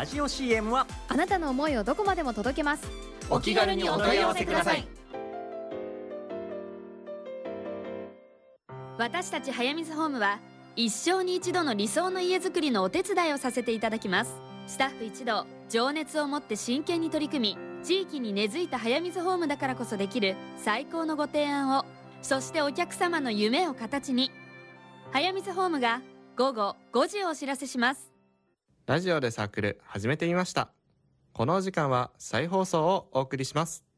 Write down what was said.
ラジオ CM はあなたの思いをどこまでも届けます。 お気軽にお問い合わせください。 私たち早水ホームは一生に一度の理想の家づくりのお手伝いをさせていただきます。スタッフ一同情熱を持って真剣に取り組み、地域に根付いた早水ホームだからこそできる最高のご提案を、そしてお客様の夢を形に。早水ホームが午後5時をお知らせします。 ラジオでサークル始めてみました。このお時間は再放送をお送りします。